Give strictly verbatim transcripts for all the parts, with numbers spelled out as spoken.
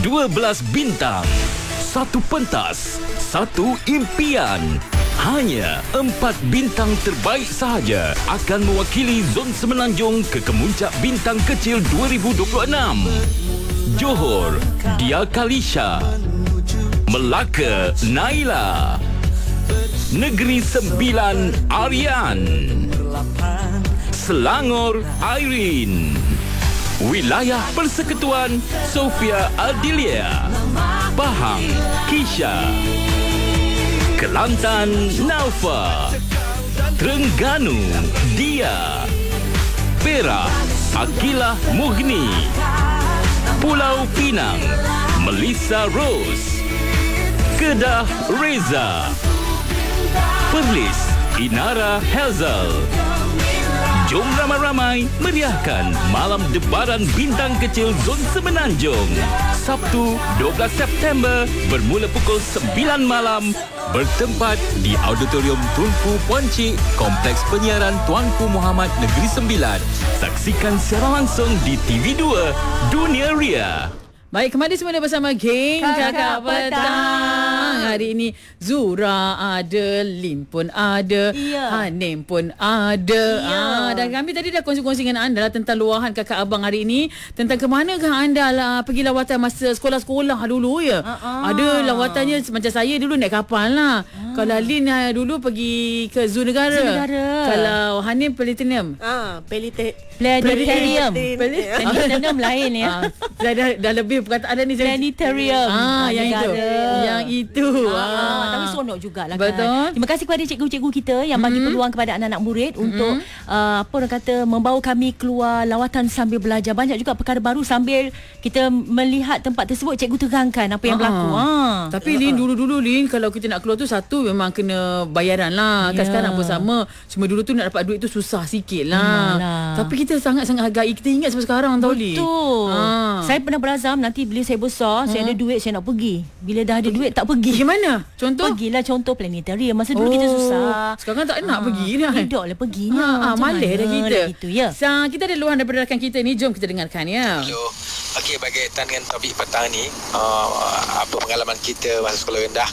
dua belas bintang, satu pentas, satu impian. Hanya empat bintang terbaik sahaja akan mewakili Zon Semenanjung ke Kemuncak Bintang Kecil dua ribu dua puluh enam. Johor, Dia Kalisha. Melaka, Naila. Negeri Sembilan, Aryan. Selangor, Irene. Wilayah Persekutuan, Sofia Adilia. Pahang, Kisha. Kelantan, Naufa. Terengganu, Dia. Perak, Akilah Mughni. Pulau Pinang, Melissa Rose. Kedah, Reza. Perlis, Inara Hazel. Jom ramai-ramai meriahkan Malam Debaran Bintang Kecil Zon Semenanjung. Sabtu dua belas September bermula pukul sembilan malam. Bertempat di Auditorium Tunku Puan Cik, Kompleks Penyiaran Tuanku Muhammad Negeri Sembilan. Saksikan secara langsung di T V dua Dunia Ria. Baik, kembali semula bersama geng Kakak, Kakak Petang. Petang. Hari ini Zura ada, Lin pun ada, Ya. Hanim pun ada. Ya. Ah, dan kami tadi dah kongsi-kongsi dengan anda lah tentang luahan kakak abang hari ini. Tentang ke manakah anda lah pergi lawatan masa sekolah-sekolah dulu ya. Uh-uh. Ada lawatannya macam saya dulu naik kapal lah. Uh. Kalau Lin uh, dulu pergi ke Zoo Negara. Zoo Negara. Kalau Hanim Platinum. Ah, pelite Planetarium. Planetarium. Planetarium lain ya. Ah, dah, dah, dah lebih perkataan ni. Planetarium. Ah, Ah, yang itu. negara. Yang itu. Ah, Ah. tapi seronok jugalah kan. Betul. Terima kasih kepada cikgu-cikgu kita yang bagi Mm-hmm. peluang kepada anak-anak murid mm-hmm. untuk uh, apa orang kata membawa kami keluar lawatan sambil belajar. Banyak juga perkara baru sambil kita melihat tempat tersebut, cikgu terangkan apa yang Ah. berlaku. Ah. Tapi Lin, dulu-dulu Lin, kalau kita nak keluar tu satu memang kena bayaran lah. Kan Ya. sekarang pun sama. Cuma dulu tu nak dapat duit tu susah sikit lah. Yalah. Tapi kita sangat-sangat hargai. Kita ingat sampai sekarang tau Lin. Betul. Ah. Saya pernah berazam nanti bila saya besar, saya ada duit saya nak pergi. Bila dah ada duit tak pergi. Gimana? Contoh? Pergilah contoh planetarium. Masa dulu kita susah. Sekarang tak nak Ah, pergi kan? Tidak lah perginya. Ha, ha, Macam malih dah mana kita. lah Itu ya. So, kita ada luahan daripada rakan kita ni. Jom kita dengarkan ya. Hello. Okey, berkaitan dengan topik petang ni, uh, apa pengalaman kita masa sekolah rendah,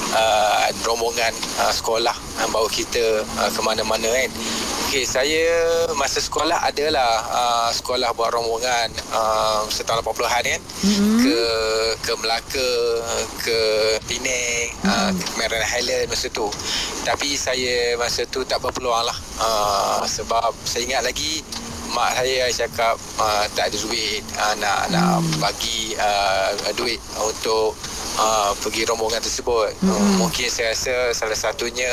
uh, rombongan uh, sekolah uh, bawa kita uh, ke mana-mana kan. Okey, saya masa sekolah adalah uh, sekolah buat rombongan uh, setahun lapan puluhan kan. Mm-hmm. Ke ke Melaka, ke Penang, mm-hmm. uh, ke Cameron Highland masa tu. Tapi saya masa tu tak berpeluang lah. Uh, sebab saya ingat lagi mak saya cakap uh, tak ada duit uh, nak nak bagi uh, duit untuk uh, pergi rombongan tersebut. Mm-hmm. Uh, mungkin saya rasa salah satunya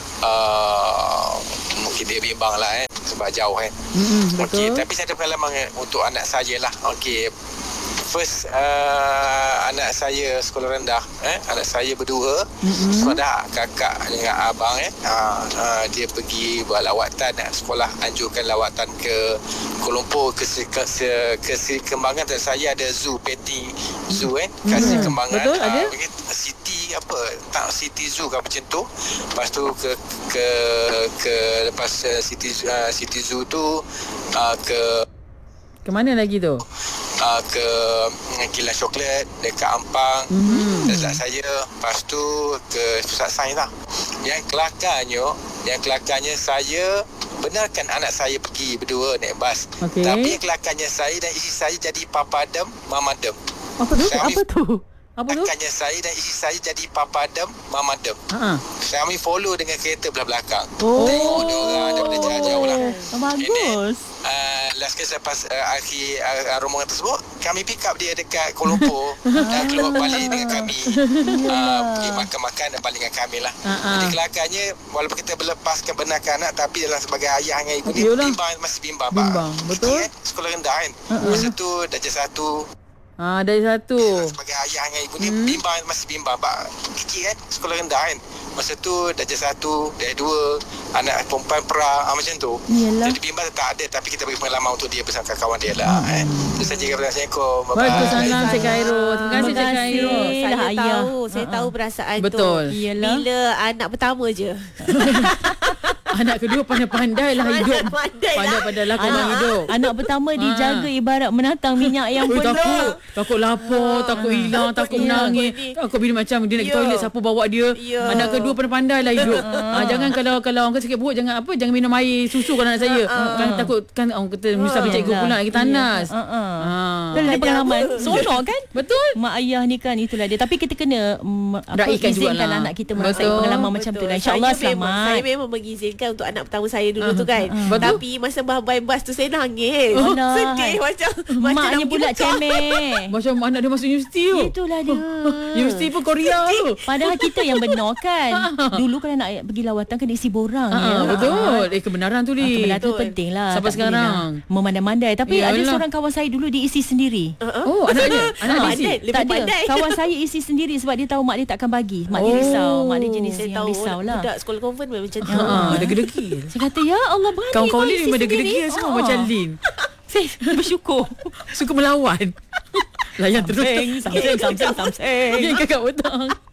uh, mungkin dia bimbang lah kan sebab jauh kan. Mm-hmm, Okey, tapi saya ada pengalaman untuk anak saya lah. Okey, first uh, anak saya sekolah rendah, eh anak saya berdua, mm-hmm. sekolah kakak dengan abang eh uh, uh, dia pergi buat lawatan uh, sekolah anjurkan lawatan ke Kuala Lumpur ke ke, ke, ke kembangan. Dan saya ada zoo petting zoo eh kasih mm-hmm. kembangan. Betul, ada? Uh, city apa tak city zoo ke macam tu. Lepas tu ke ke ke lepas uh, city uh, city zoo tu uh, ke Ke mana lagi tu? Uh, ke kilang coklat dekat Ampang, mm-hmm. dekat saya. Lepas tu ke pusat sains lah. Yang kelakarnya yang kelakarnya saya benarkan anak saya pergi berdua naik bas. Okay. Tapi kelakarnya saya dan isteri saya jadi papadam mamadam. Apa tu? Kami- Apa tu? Apa tu? Kelakarnya saya dan isteri saya jadi papadam mamadam. Ha. Kami follow dengan kereta belah belakang. Oh. Tengok dia orang daripada jauh-jauh lah. Oh, bagus. Uh, last kali selepas uh, akhir uh, rombongan tersebut, kami pick up dia dekat Kuala Lumpur dan keluar balik dengan kami, uh, pergi makan-makan dan balik dengan kami lah. Uh-uh. Jadi kelakarnya walaupun kita melepaskan benarkan anak, tapi dalam sebagai ayah dengan ibu ni Yalah. bimbang, masih bimbang, Bimbang, Pak. betul. Kita, kan, sekolah rendah kan, Uh-uh. masa tu darjah satu. Ah, dari satu. Sebagai ayah dengan ibu ni Hmm. bimbang, masih bimbang, Pak. Kecil kan, sekolah rendah kan. Masa tu darjah satu, darjah dua, anak perempuan pra, ah, macam tu. Yalah. Jadi bimbang tak ada, tapi kita beri pengalaman untuk dia bersama kawan dia lah. Hmm. Eh. Itu saja, Assalamualaikum. Bye-bye. Waalaikumsalam Cik Khairul. Terima kasih Cik Terima kasih. Khairul. Saya Dah ayah. tahu, saya Ha-ha. tahu perasaan tu. Betul. Iyalah. Bila anak pertama je. Anak kedua pandai-pandai lah hidup. Pandai lah. Pandai-pandai lah korang Anak, hidup. anak pertama Ha. dijaga ibarat menatang minyak yang Ui, penuh. takut Takut lapar, takut hilang, takut hilang, menangis, takut ni. takut bila macam dia nak pergi Ya. toilet siapa bawa dia. Ya. Anak kedua pandai-pandai lah hidup. ha, jangan kalau kalau orang kata sakit perut jangan apa jangan minum air susu kalau anak saya. Kan takut kan orang kata misal cikgu Yalah. pula lagi tanas. Ha. Ha. Ha. Kalau ada pengalaman sonok kan? Betul. Mak ayah ni kan itulah dia. Tapi kita kena um, apa, Raikan izinkan jugalah. anak kita merasai Betul. pengalaman macam tu lah. InsyaAllah Saya memang, selamat. saya memang mengizinkan untuk anak pertama saya dulu tu kan. Betul. Tapi masa bahan bas tu saya nangis. Alah. Sedih macam macam Maknya nak pergi pula bekam. cemeh. Macam anak dia masuk universiti tu. Itulah dia. Universiti pun Korea tu. Padahal kita yang benar kan. Dulu kalau nak pergi lawatan kena isi borang Ha, ya. betul. Eh kebenaran tu Ah, ni. kebenaran tu Betul. penting lah. Sampai Tak boleh sekarang. nak memandai-mandai. Tapi ada Yalah. seorang kawan saya dulu dia isi sendiri. Oh, anaknya. Anak Ah, dia isi. pandai. Lebih tak ada. pandai. Kawan saya isi sendiri sebab dia tahu mak dia takkan bagi. Mak dia Oh. risau. Mak dia jenis Saya yang tahu risau lah. budak sekolah konvent memang macam tu. Ha, degedegi. Saya kata ya Allah berani Kawan-kawan kau ni isi memang sendiri. degedegi semua Ah. macam Lin. Saya bersyukur. Suka melawan. Layan terus. Samseng, samseng, samseng, samseng. Okey kakak petang.